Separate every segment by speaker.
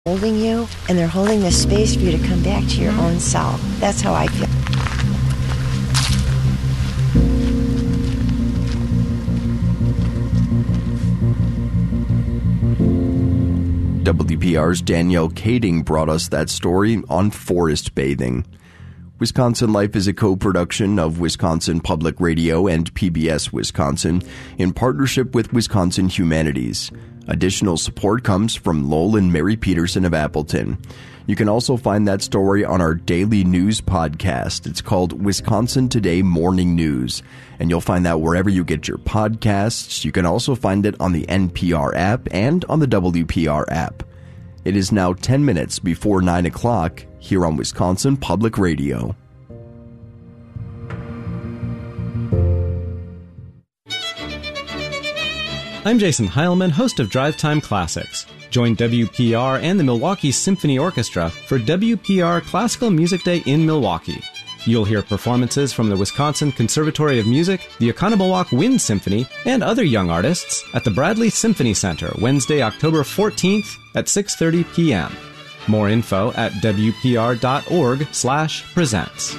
Speaker 1: holding you, and they're holding the space for you to come back to your own self. That's how I feel.
Speaker 2: WPR's Danielle Kading brought us that story on forest bathing. Wisconsin Life is a co-production of Wisconsin Public Radio and PBS Wisconsin in partnership with Wisconsin Humanities. Additional support comes from Lowell and Mary Peterson of Appleton. You can also find that story on our daily news podcast. It's called Wisconsin Today Morning News, and you'll find that wherever you get your podcasts. You can also find it on the NPR app and on the WPR app. It is now 10 minutes before 9 o'clock here on Wisconsin Public Radio.
Speaker 3: I'm Jason Heilman, host of Drive Time Classics. Join WPR and the Milwaukee Symphony Orchestra for WPR Classical Music Day in Milwaukee. You'll hear performances from the Wisconsin Conservatory of Music, the Oconomowoc Wind Symphony, and other young artists at the Bradley Symphony Center, Wednesday, October 14th at 6:30 p.m. More info at wpr.org/presents.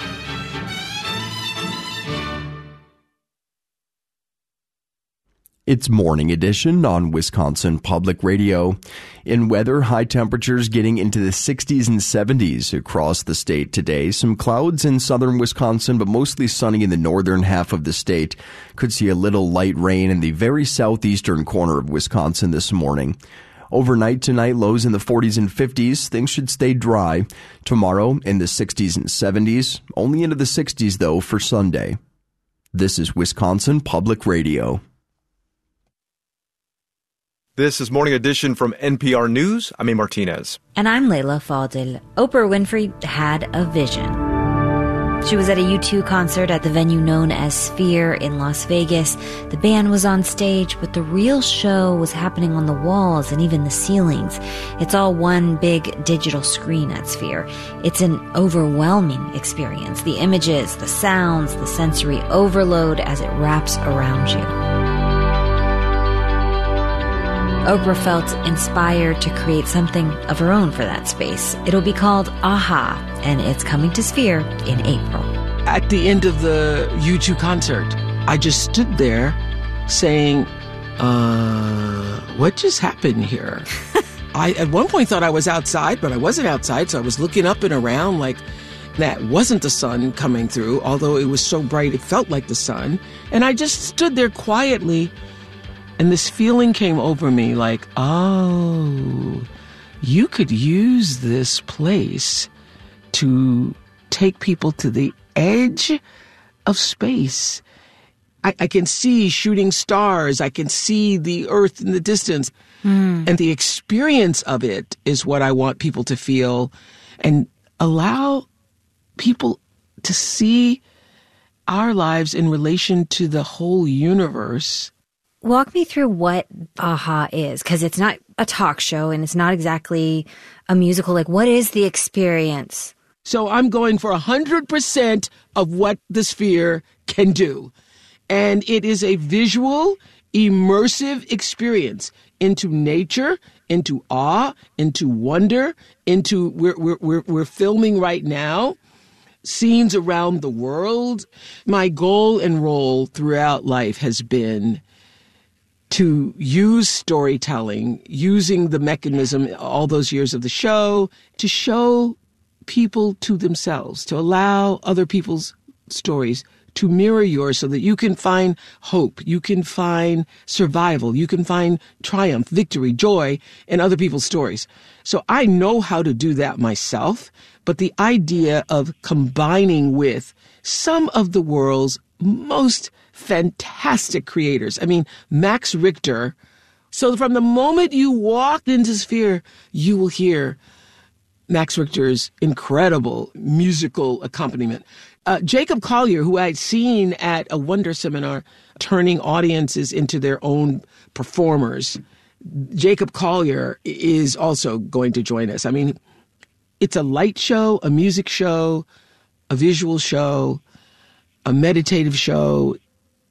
Speaker 2: It's Morning Edition on Wisconsin Public Radio. In weather, high temperatures getting into the 60s and 70s across the state today. Some clouds in southern Wisconsin, but mostly sunny in the northern half of the state. Could see a little light rain in the very southeastern corner of Wisconsin this morning. Overnight tonight, lows in the 40s and 50s. Things should stay dry. Tomorrow in the 60s and 70s. Only into the 60s, though, for Sunday. This is Wisconsin Public Radio.
Speaker 4: This is Morning Edition from NPR News. I'm A. Martinez.
Speaker 5: And I'm Layla Fadil. Oprah Winfrey had a vision. She was at a U2 concert at the venue known as Sphere in Las Vegas. The band was on stage, but the real show was happening on the walls and even the ceilings. It's all one big digital screen at Sphere. It's an overwhelming experience. The images, the sounds, the sensory overload as it wraps around you. Oprah felt inspired to create something of her own for that space. It'll be called AHA, and it's coming to Sphere in April.
Speaker 6: At the end of the U2 concert, I just stood there saying, what just happened here? I at one point thought I was outside, but I wasn't outside, so I was looking up and around like that wasn't the sun coming through, although it was so bright it felt like the sun. And I just stood there quietly. And this feeling came over me like, oh, you could use this place to take people to the edge of space. I can see shooting stars. I can see the earth in the distance. And the experience of it is what I want people to feel and allow people to see our lives in relation to the whole universe.
Speaker 5: Walk me through what AHA is, because it's not a talk show and it's not exactly a musical. Like, what is the experience?
Speaker 6: So I'm going for 100% of what the Sphere can do. And it is a visual, immersive experience into nature, into awe, into wonder, into we're filming right now scenes around the world. My goal and role throughout life has been to use storytelling, using the mechanism all those years of the show, to show people to themselves, to allow other people's stories to mirror yours so that you can find hope, you can find survival, you can find triumph, victory, joy in other people's stories. So I know how to do that myself, but the idea of combining with some of the world's most fantastic creators. I mean, Max Richter. So from the moment you walk into Sphere, you will hear Max Richter's incredible musical accompaniment. Jacob Collier, who I'd seen at a Wonder seminar, turning audiences into their own performers. Jacob Collier is also going to join us. I mean, it's a light show, a music show, a visual show, a meditative show.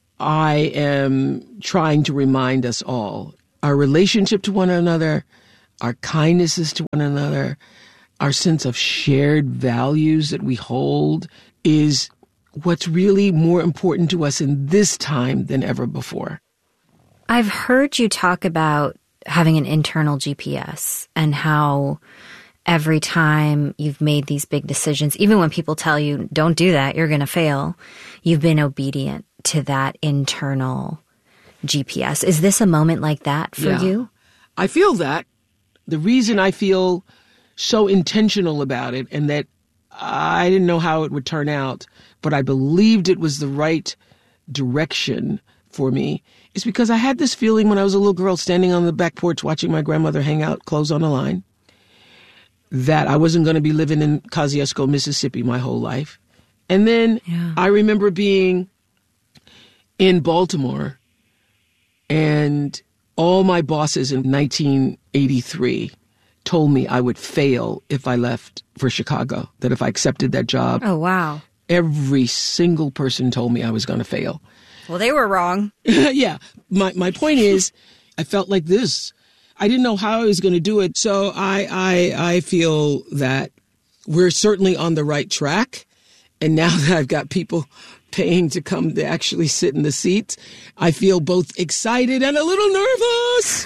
Speaker 6: I am trying to remind us all, our relationship to one another, our kindnesses to one another, our sense of shared values that we hold is what's really more important to us in this time than ever before.
Speaker 5: I've heard you talk about having an internal GPS and how every time you've made these big decisions, even when people tell you, don't do that, you're going to fail, you've been obedient to that internal GPS. Is this a moment like that for you?
Speaker 6: I feel that. The reason I feel so intentional about it, and that I didn't know how it would turn out, but I believed it was the right direction for me, is because I had this feeling when I was a little girl standing on the back porch watching my grandmother hang out clothes on the line, that I wasn't going to be living in Kosciuszko, Mississippi my whole life. And then I remember being in Baltimore, and all my bosses in 1983 told me I would fail if I left for Chicago, that if I accepted that job.
Speaker 5: Oh, wow.
Speaker 6: Every single person told me I was going to fail.
Speaker 5: Well, they were wrong.
Speaker 6: Yeah. My point is, I felt like this. I didn't know how I was going to do it. So I feel that we're certainly on the right track. And now that I've got people paying to come to actually sit in the seats, I feel both excited and a little nervous.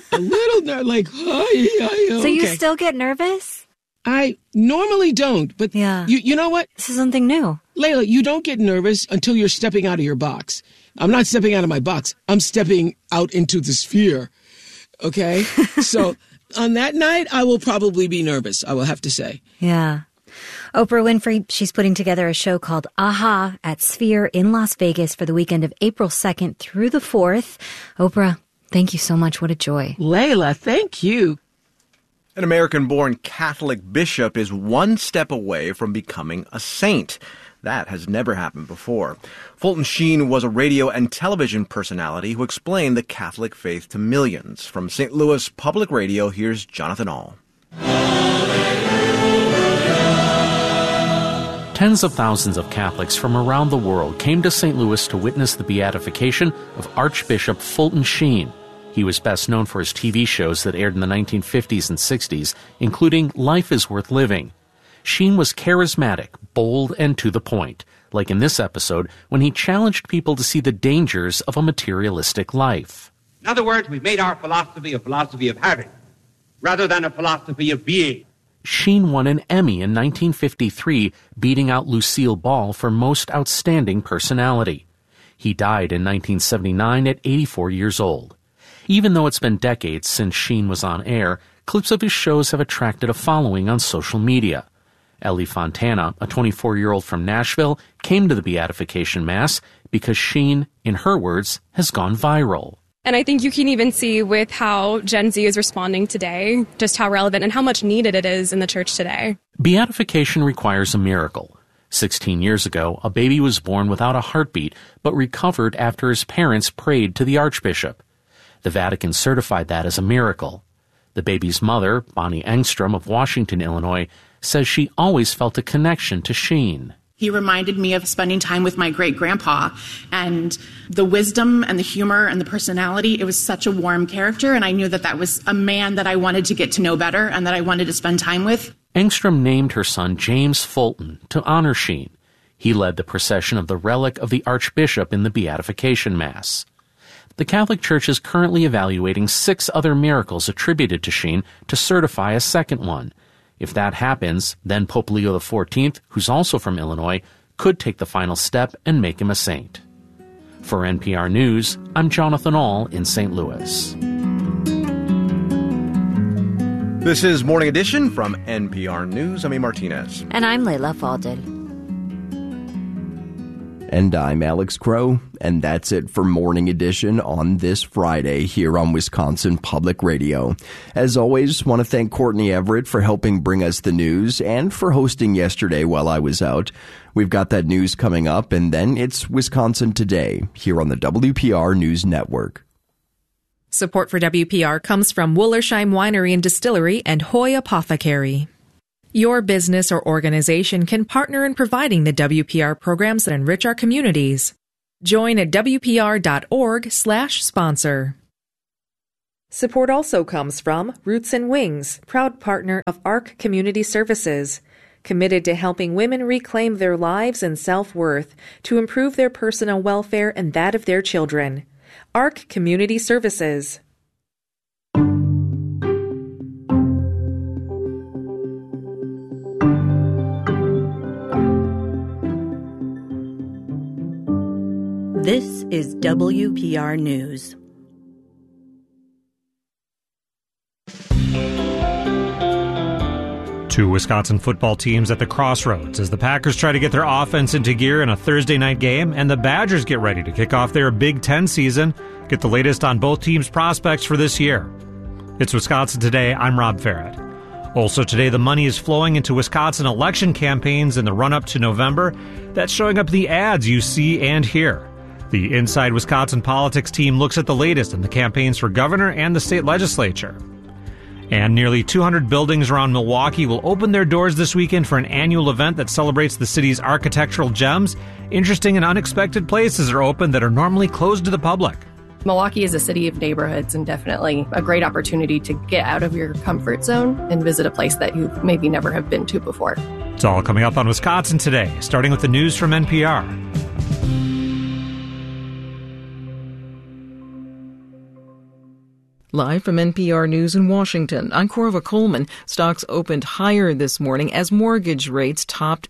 Speaker 5: So you still get nervous?
Speaker 6: I normally don't, but you know what?
Speaker 5: This is something new.
Speaker 6: Layla, you don't get nervous until you're stepping out of your box. I'm not stepping out of my box. I'm stepping out into the sphere. Okay? So on that night, I will probably be nervous, I will have to say.
Speaker 5: Yeah. Oprah Winfrey, she's putting together a show called Aha at Sphere in Las Vegas for the weekend of April 2nd through the 4th. Oprah, thank you so much. What a joy.
Speaker 6: Layla, thank you.
Speaker 4: An American-born Catholic bishop is one step away from becoming a saint. That has never happened before. Fulton Sheen was a radio and television personality who explained the Catholic faith to millions. From St. Louis Public Radio, here's Jonathan Ahl.
Speaker 7: Tens of thousands of Catholics from around the world came to St. Louis to witness the beatification of Archbishop Fulton Sheen. He was best known for his TV shows that aired in the 1950s and 60s, including Life is Worth Living. Sheen was charismatic, bold, and to the point, like in this episode when he challenged people to see the dangers of a materialistic life.
Speaker 8: In other words, we've made our philosophy a philosophy of having, rather than a philosophy of being.
Speaker 7: Sheen won an Emmy in 1953, beating out Lucille Ball for Most Outstanding Personality. He died in 1979 at 84 years old. Even though it's been decades since Sheen was on air, clips of his shows have attracted a following on social media. Ellie Fontana, a 24-year-old from Nashville, came to the Beatification Mass because Sheen, in her words, has gone viral.
Speaker 9: And I think you can even see with how Gen Z is responding today, just how relevant and how much needed it is in the church today.
Speaker 7: Beatification requires a miracle. 16 years ago, a baby was born without a heartbeat, but recovered after his parents prayed to the Archbishop. The Vatican certified that as a miracle. The baby's mother, Bonnie Engstrom of Washington, Illinois, says she always felt a connection to Sheen.
Speaker 10: He reminded me of spending time with my great-grandpa, and the wisdom and the humor and the personality, it was such a warm character, and I knew that that was a man that I wanted to get to know better and that I wanted to spend time with.
Speaker 7: Engstrom named her son James Fulton to honor Sheen. He led the procession of the relic of the Archbishop in the Beatification Mass. The Catholic Church is currently evaluating 6 other miracles attributed to Sheen to certify a second one. If that happens, then Pope Leo XIV, who's also from Illinois, could take the final step and make him a saint. For NPR News, I'm Jonathan Ahl in St. Louis.
Speaker 4: This is Morning Edition from NPR News. I'm A. Martinez.
Speaker 5: And I'm Layla Faldin.
Speaker 2: And I'm Alex Crow, and that's it for Morning Edition on this Friday here on Wisconsin Public Radio. As always, want to thank Courtney Everett for helping bring us the news and for hosting yesterday while I was out. We've got that news coming up, and then it's Wisconsin Today here on the WPR News Network.
Speaker 11: Support for WPR comes from Wollersheim Winery and Distillery and Hoy Apothecary. Your business or organization can partner in providing the WPR programs that enrich our communities. Join at WPR.org/sponsor. Support also comes from Roots and Wings, proud partner of ARC Community Services, committed to helping women reclaim their lives and self-worth to improve their personal welfare and that of their children. ARC Community Services.
Speaker 12: This is WPR News.
Speaker 13: Two Wisconsin football teams at the crossroads as the Packers try to get their offense into gear in a Thursday night game, and the Badgers get ready to kick off their Big Ten season. Get the latest on both teams' prospects for this year. It's Wisconsin Today. I'm Rob Farrett. Also today, the money is flowing into Wisconsin election campaigns in the run-up to November. That's showing up in the ads you see and hear. The Inside Wisconsin Politics team looks at the latest in the campaigns for governor and the state legislature. And nearly 200 buildings around Milwaukee will open their doors this weekend for an annual event that celebrates the city's architectural gems. Interesting and unexpected places are open that are normally closed to the public.
Speaker 14: Milwaukee is a city of neighborhoods and definitely a great opportunity to get out of your comfort zone and visit a place that you maybe never have been to before.
Speaker 13: It's all coming up on Wisconsin Today, starting with the news from NPR.
Speaker 15: Live from NPR News in Washington, I'm Corva Coleman. Stocks opened higher this morning as mortgage rates topped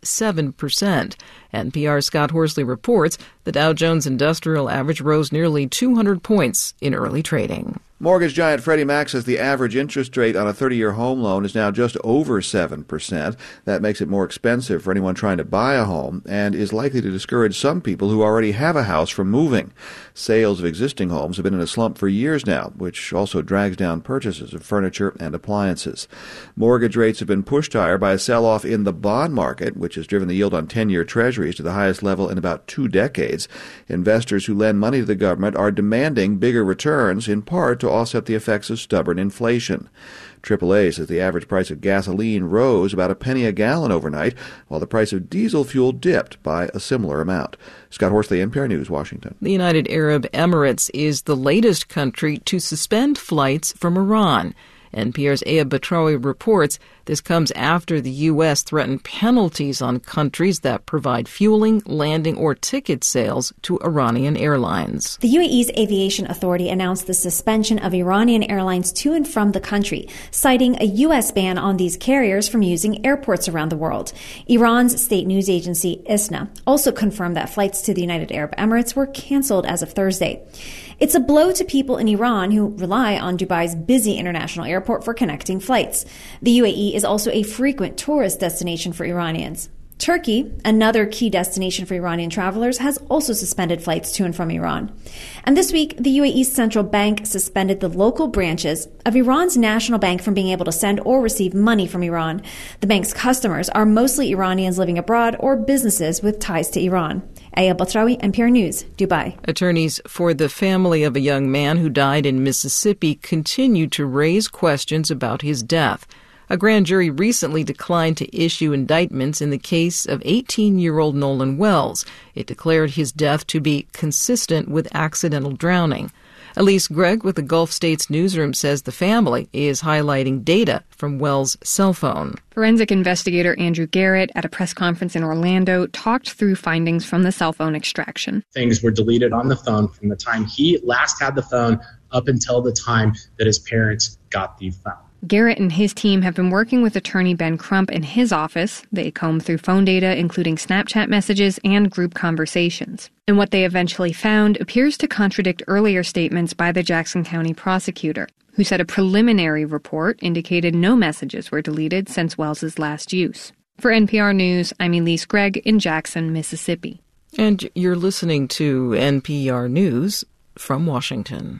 Speaker 15: 7%. NPR's Scott Horsley reports the Dow Jones Industrial Average rose nearly 200 points in early trading.
Speaker 16: Mortgage giant Freddie Mac says the average interest rate on a 30-year home loan is now just over 7%. That makes it more expensive for anyone trying to buy a home and is likely to discourage some people who already have a house from moving. Sales of existing homes have been in a slump for years now, which also drags down purchases of furniture and appliances. Mortgage rates have been pushed higher by a sell-off in the bond market, which has driven the yield on 10-year treasuries to the highest level in about 2 decades. Investors who lend money to the government are demanding bigger returns, in part to offset the effects of stubborn inflation. AAA says the average price of gasoline rose about a penny a gallon overnight, while the price of diesel fuel dipped by a similar amount. Scott Horsley, NPR News, Washington.
Speaker 15: The United Arab Emirates is the latest country to suspend flights from Iran. NPR's Aya Batrawi reports this comes after the U.S. threatened penalties on countries that provide fueling, landing, or ticket sales to Iranian airlines.
Speaker 17: The UAE's aviation authority announced the suspension of Iranian airlines to and from the country, citing a U.S. ban on these carriers from using airports around the world. Iran's state news agency, ISNA, also confirmed that flights to the United Arab Emirates were canceled as of Thursday. It's a blow to people in Iran who rely on Dubai's busy international airport for connecting flights. The UAE is also a frequent tourist destination for Iranians. Turkey, another key destination for Iranian travelers, has also suspended flights to and from Iran. And this week, the UAE's central bank suspended the local branches of Iran's national bank from being able to send or receive money from Iran. The bank's customers are mostly Iranians living abroad or businesses with ties to Iran. Aya Batrawi, NPR News, Dubai.
Speaker 15: Attorneys for the family of a young man who died in Mississippi continue to raise questions about his death. A grand jury recently declined to issue indictments in the case of 18-year-old Nolan Wells. It declared his death to be consistent with accidental drowning. Elise Gregg with the Gulf States newsroom says the family is highlighting data from Wells' cell phone.
Speaker 18: Forensic investigator Andrew Garrett at a press conference in Orlando talked through findings from the cell phone extraction.
Speaker 19: Things were deleted on the phone from the time he last had the phone up until the time that his parents got the phone.
Speaker 18: Garrett and his team have been working with attorney Ben Crump in his office. They combed through phone data, including Snapchat messages and group conversations. And what they eventually found appears to contradict earlier statements by the Jackson County prosecutor, who said a preliminary report indicated no messages were deleted since Wells's last use. For NPR News, I'm Elise Gregg in Jackson, Mississippi.
Speaker 15: And you're listening to NPR News from Washington.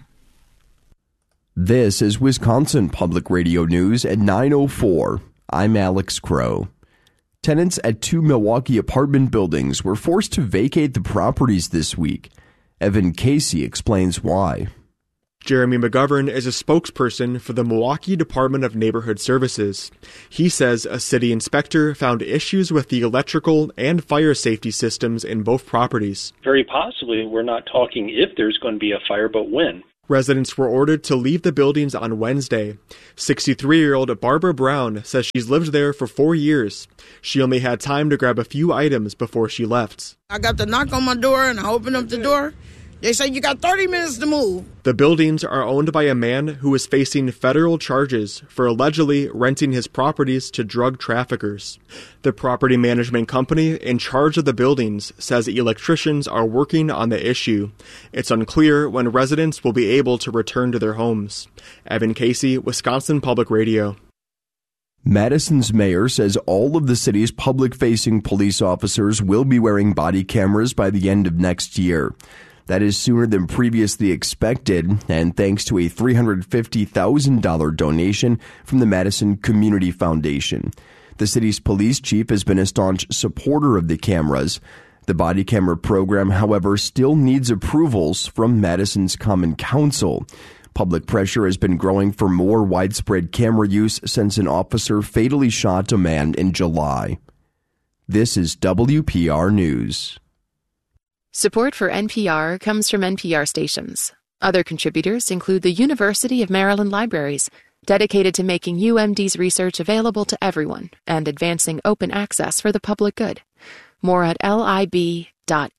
Speaker 2: This is Wisconsin Public Radio News at 9:04. I'm Alex Crow. Tenants at 2 Milwaukee apartment buildings were forced to vacate the properties this week. Evan Casey explains why.
Speaker 20: Jeremy McGovern is a spokesperson for the Milwaukee Department of Neighborhood Services. He says a city inspector found issues with the electrical and fire safety systems in both properties.
Speaker 21: Very possibly, we're not talking if there's going to be a fire, but when.
Speaker 20: Residents were ordered to leave the buildings on Wednesday. 63-year-old Barbara Brown says she's lived there for 4 years. She only had time to grab a few items before she left.
Speaker 21: I got the knock on my door and I opened up the door. They say you got 30 minutes to move.
Speaker 20: The buildings are owned by a man who is facing federal charges for allegedly renting his properties to drug traffickers. The property management company in charge of the buildings says electricians are working on the issue. It's unclear when residents will be able to return to their homes. Evan Casey, Wisconsin Public Radio.
Speaker 2: Madison's mayor says all of the city's public-facing police officers will be wearing body cameras by the end of next year. That is sooner than previously expected, and thanks to a $350,000 donation from the Madison Community Foundation. The city's police chief has been a staunch supporter of the cameras. The body camera program, however, still needs approvals from Madison's Common Council. Public pressure has been growing for more widespread camera use since an officer fatally shot a man in July. This is WPR News.
Speaker 22: Support for NPR comes from NPR stations. Other contributors include the University of Maryland Libraries, dedicated to making UMD's research available to everyone and advancing open access for the public good. More at lib.umd.edu.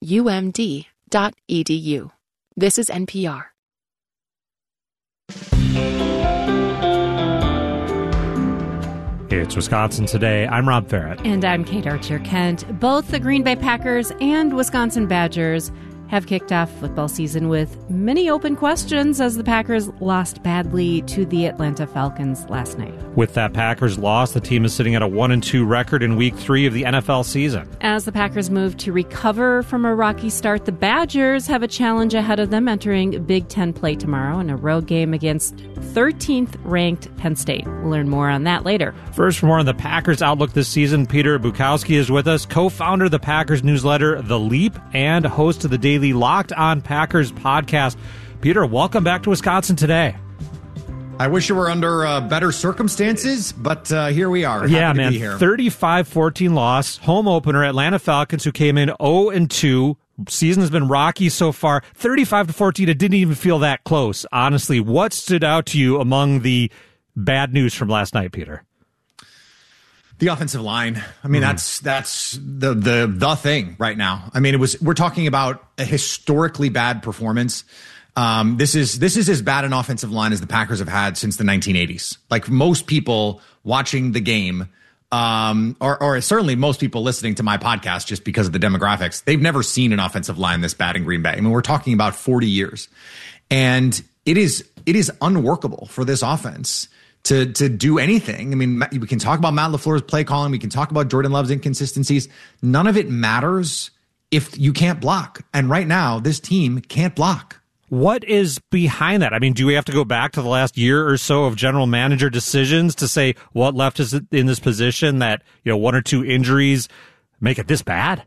Speaker 22: This is NPR.
Speaker 13: It's Wisconsin Today. I'm Rob Farrett.
Speaker 23: And I'm Kate Archer-Kent. Both the Green Bay Packers and Wisconsin Badgers have kicked off football season with many open questions as the Packers lost badly to the Atlanta Falcons last night.
Speaker 13: With that Packers loss, the team is sitting at a 1-2 record in Week 3 of the NFL season.
Speaker 23: As the Packers move to recover from a rocky start, the Badgers have a challenge ahead of them entering Big Ten play tomorrow in a road game against 13th-ranked Penn State. We'll learn more on that later.
Speaker 13: First, for more on the Packers' outlook this season, Peter Bukowski is with us, co-founder of the Packers newsletter, The Leap, and host of the daily Locked On Packers podcast. Peter, welcome back to Wisconsin Today.
Speaker 24: I wish it were under better circumstances, but here we are.
Speaker 13: Yeah, man, 35-14 loss, home opener, Atlanta Falcons, who came in 0-2. Season has been rocky so far. 35-14, it didn't even feel that close. Honestly, what stood out to you among the bad news from last night, Peter?
Speaker 24: The offensive line. I mean, that's the thing right now. I mean, we're talking about a historically bad performance. This is as bad an offensive line as the Packers have had since the 1980s. Like most people watching the game, or certainly most people listening to my podcast just because of the demographics, they've never seen an offensive line this bad in Green Bay. I mean, we're talking about 40 years. And it is unworkable for this offense to do anything. I mean, we can talk about Matt LaFleur's play calling. We can talk about Jordan Love's inconsistencies. None of it matters if you can't block. And right now, this team can't block.
Speaker 13: What is behind that? I mean, do we have to go back to the last year or so of general manager decisions to say what left us in this position that, one or two injuries make it this bad?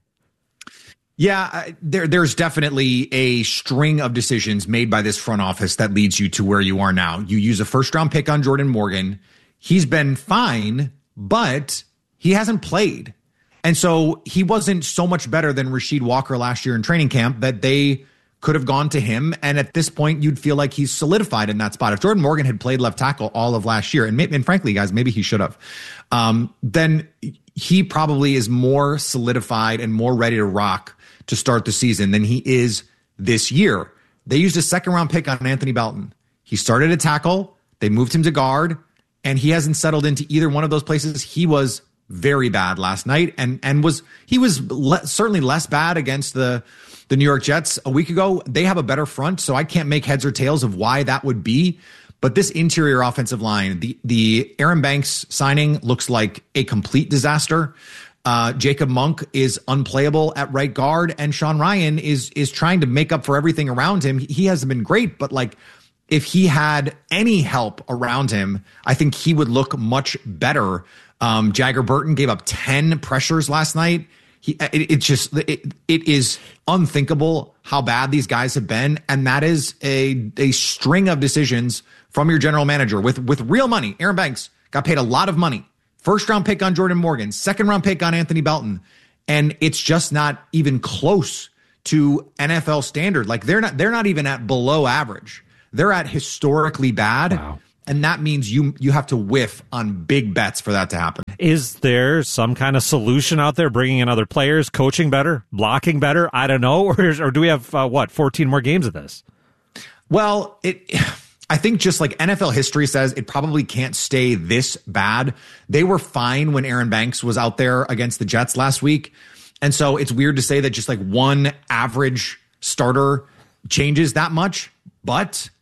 Speaker 24: Yeah, there's definitely a string of decisions made by this front office that leads you to where you are now. You use a first-round pick on Jordan Morgan. He's been fine, but he hasn't played. And so he wasn't so much better than Rasheed Walker last year in training camp that they could have gone to him. And at this point, you'd feel like he's solidified in that spot. If Jordan Morgan had played left tackle all of last year, and frankly, guys, maybe he should have, then he probably is more solidified and more ready to rock to start the season than he is this year. They used a second-round pick on Anthony Belton. He started at tackle. They moved him to guard, and he hasn't settled into either one of those places. He was very bad last night, and he was certainly less bad against the New York Jets a week ago. They have a better front, so I can't make heads or tails of why that would be. But this interior offensive line, the Aaron Banks signing looks like a complete disaster. Jacob Monk is unplayable at right guard, and Sean Ryan is trying to make up for everything around him. He hasn't been great, but if he had any help around him, I think he would look much better. Jagger Burton gave up 10 pressures last night. It is unthinkable how bad these guys have been, and that is a string of decisions from your general manager with real money. Aaron Banks got paid a lot of money. First round pick on Jordan Morgan, second round pick on Anthony Belton, and it's just not even close to NFL standard. Like they're not even at below average. they're at historically bad.
Speaker 13: Wow.
Speaker 24: And that means you have to whiff on big bets for that to happen.
Speaker 13: Is there some kind of solution out there, bringing in other players, coaching better, blocking better? I don't know. Or do we have, 14 more games of this?
Speaker 24: Well, I think just like NFL history says, it probably can't stay this bad. They were fine when Aaron Banks was out there against the Jets last week. And so it's weird to say that just like one average starter changes that much. But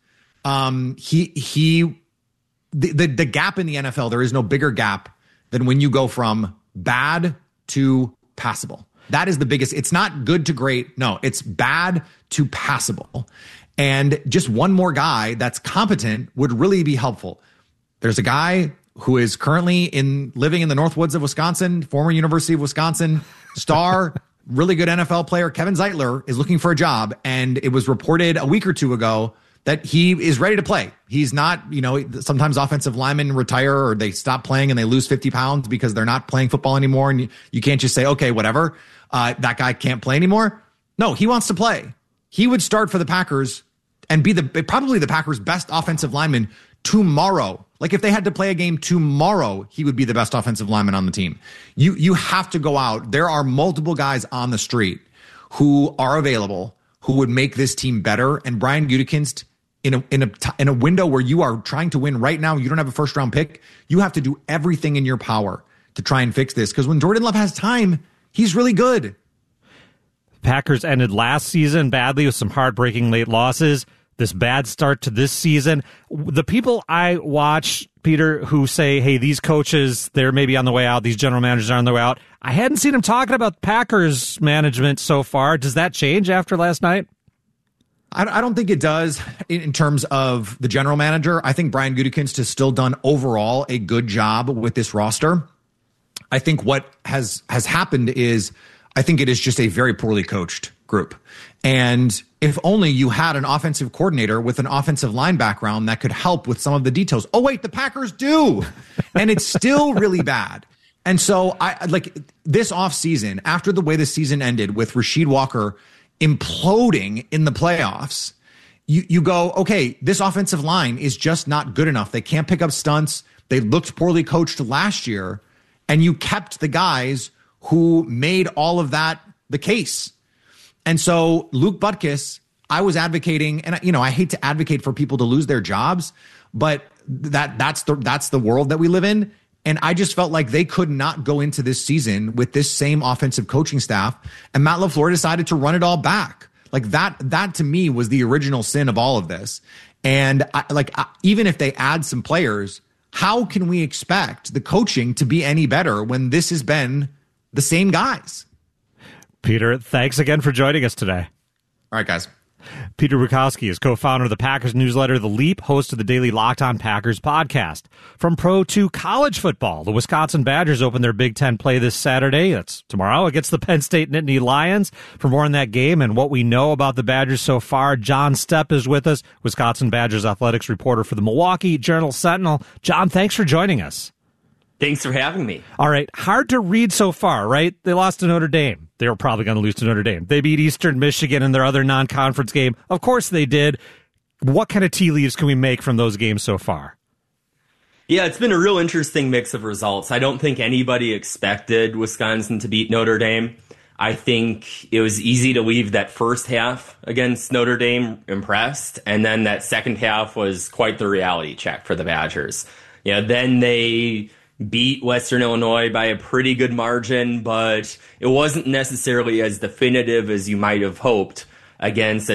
Speaker 24: the gap in the NFL, there is no bigger gap than when you go from bad to passable. That is the biggest. It's not good to great. No, it's bad to passable. And just one more guy that's competent would really be helpful. There's a guy who is currently living in the Northwoods of Wisconsin, former University of Wisconsin star, really good NFL player. Kevin Zeitler is looking for a job. And it was reported a week or two ago that he is ready to play. He's not, sometimes offensive linemen retire or they stop playing and they lose 50 pounds because they're not playing football anymore. And you can't just say, okay, whatever, that guy can't play anymore. No, he wants to play. He would start for the Packers and be probably the Packers' best offensive lineman tomorrow. Like if they had to play a game tomorrow, he would be the best offensive lineman on the team. You have to go out. There are multiple guys on the street who are available who would make this team better. And Brian Gutekunst, in a window where you are trying to win right now, you don't have a first round pick. You have to do everything in your power to try and fix this. Because when Jordan Love has time, he's really good.
Speaker 13: Packers ended last season badly with some heartbreaking late losses. This bad start to this season. The people I watch, Peter, who say, hey, these coaches, they're maybe on the way out. These general managers are on the way out. I hadn't seen them talking about Packers management so far. Does that change after last night?
Speaker 24: I don't think it does in terms of the general manager. I think Brian Gutekunst has still done overall a good job with this roster. I think what has happened is I think it is just a very poorly coached group. And if only you had an offensive coordinator with an offensive line background that could help with some of the details. Oh, wait, the Packers do. And it's still really bad. And so I like this offseason, after the way the season ended with Rasheed Walker imploding in the playoffs, you go, okay, this offensive line is just not good enough. They can't pick up stunts. They looked poorly coached last year. And you kept the guys who made all of that the case. And so Luke Butkus, I was advocating, and I hate to advocate for people to lose their jobs, but that's the world that we live in. And I just felt like they could not go into this season with this same offensive coaching staff. And Matt LaFleur decided to run it all back. Like that to me was the original sin of all of this. And even if they add some players, how can we expect the coaching to be any better when this has been the same guys?
Speaker 13: Peter, thanks again for joining us today.
Speaker 24: All right, guys.
Speaker 13: Peter Bukowski is co-founder of the Packers newsletter, The Leap, host of the daily Locked On Packers podcast. From pro to college football, the Wisconsin Badgers open their Big Ten play this Saturday. That's tomorrow against the Penn State Nittany Lions. For more on that game and what we know about the Badgers so far, John Stepp is with us, Wisconsin Badgers athletics reporter for the Milwaukee Journal-Sentinel. John, thanks for joining us.
Speaker 1: Thanks for having me.
Speaker 13: All right. Hard to read so far, right? They lost to Notre Dame. They were probably going to lose to Notre Dame. They beat Eastern Michigan in their other non-conference game. Of course they did. What kind of tea leaves can we make from those games so far?
Speaker 1: Yeah, it's been a real interesting mix of results. I don't think anybody expected Wisconsin to beat Notre Dame. I think it was easy to leave that first half against Notre Dame impressed, and then that second half was quite the reality check for the Badgers. Then they beat Western Illinois by a pretty good margin, but it wasn't necessarily as definitive as you might have hoped against an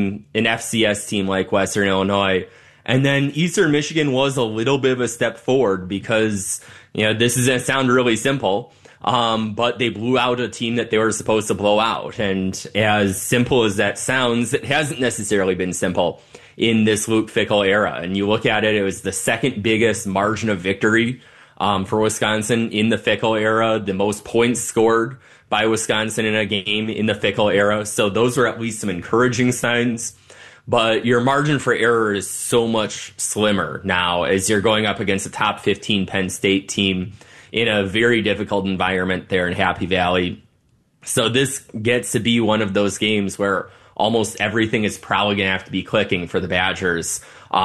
Speaker 1: FCS team like Western Illinois. And then Eastern Michigan was a little bit of a step forward because, this is going to sound really simple, but they blew out a team that they were supposed to blow out. And as simple as that sounds, it hasn't necessarily been simple in this Luke Fickell era. And you look at it, it was the second biggest margin of victory for Wisconsin in the Fickell era, the most points scored by Wisconsin in a game in the Fickell era. So those are at least some encouraging signs. But your margin for error is so much slimmer now as you're going up against a top 15 Penn State team in a very difficult environment there in Happy Valley. So this gets to be one of those games where almost everything is probably going to have to be clicking for the Badgers.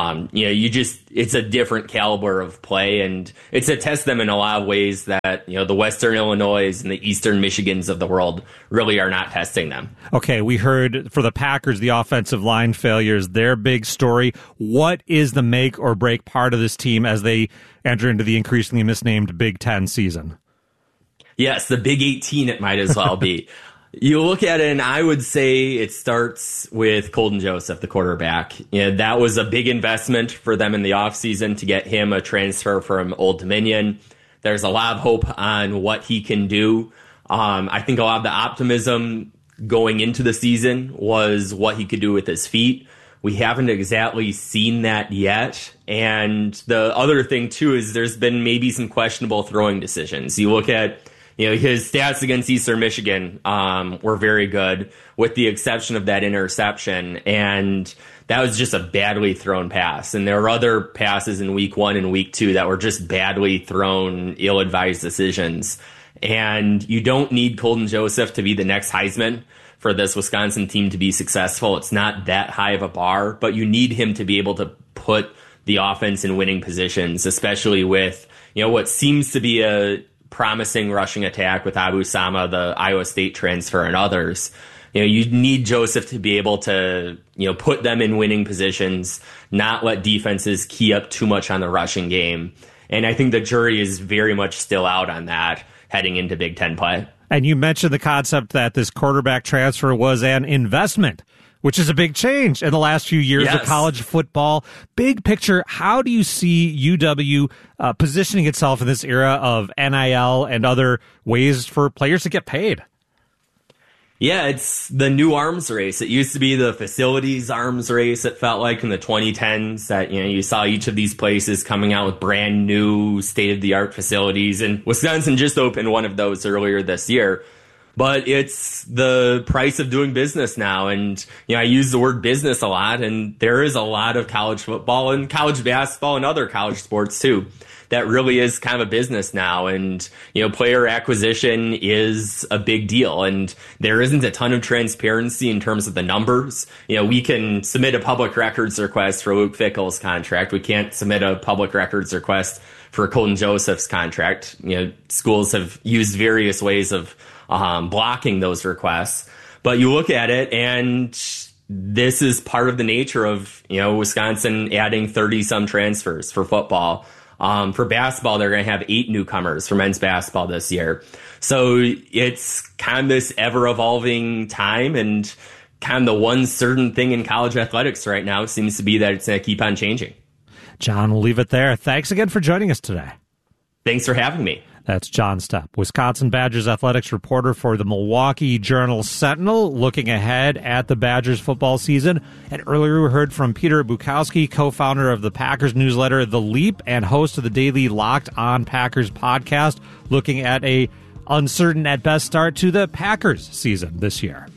Speaker 1: It's a different caliber of play, and it's a test them in a lot of ways that, the Western Illinois and the Eastern Michigans of the world really are not testing them.
Speaker 13: Okay, we heard for the Packers, the offensive line failures, their big story. What is the make or break part of this team as they enter into the increasingly misnamed Big Ten season?
Speaker 1: Yes, the Big 18 it might as well be. You look at it, and I would say it starts with Colton Joseph, the quarterback. That was a big investment for them in the offseason to get him a transfer from Old Dominion. There's a lot of hope on what he can do. I think a lot of the optimism going into the season was what he could do with his feet. We haven't exactly seen that yet. And the other thing, too, is there's been maybe some questionable throwing decisions. You look at his stats against Eastern Michigan were very good, with the exception of that interception. And that was just a badly thrown pass. And there were other passes in week 1 and week 2 that were just badly thrown, ill-advised decisions. And you don't need Colton Joseph to be the next Heisman for this Wisconsin team to be successful. It's not that high of a bar, but you need him to be able to put the offense in winning positions, especially with, what seems to be a promising rushing attack with Abu Sama, the Iowa State transfer, and others. You need Joseph to be able to, put them in winning positions, not let defenses key up too much on the rushing game. And I think the jury is very much still out on that heading into Big Ten play.
Speaker 13: And you mentioned the concept that this quarterback transfer was an investment, which is a big change in the last few years of college football. Big picture, how do you see UW positioning itself in this era of NIL and other ways for players to get paid?
Speaker 1: Yeah, it's the new arms race. It used to be the facilities arms race, it felt like, in the 2010s, that, you saw each of these places coming out with brand new state-of-the-art facilities. And Wisconsin just opened one of those earlier this year. But it's the price of doing business now. And, I use the word business a lot, and there is a lot of college football and college basketball and other college sports too that really is kind of a business now. And, player acquisition is a big deal, and there isn't a ton of transparency in terms of the numbers. We can submit a public records request for Luke Fickell's contract. We can't submit a public records request for Colton Joseph's contract. Schools have used various ways of blocking those requests. But you look at it, and this is part of the nature of, Wisconsin adding 30-some transfers for football. For basketball, they're going to have 8 newcomers for men's basketball this year. So it's kind of this ever-evolving time, and kind of the one certain thing in college athletics right now seems to be that it's going to keep on changing.
Speaker 13: John, we'll leave it there. Thanks again for joining us today.
Speaker 1: Thanks for having me.
Speaker 13: That's John Stepp, Wisconsin Badgers athletics reporter for the Milwaukee Journal-Sentinel, looking ahead at the Badgers football season. And earlier we heard from Peter Bukowski, co-founder of the Packers newsletter The Leap and host of the daily Locked On Packers podcast, looking at a uncertain at best start to the Packers season this year.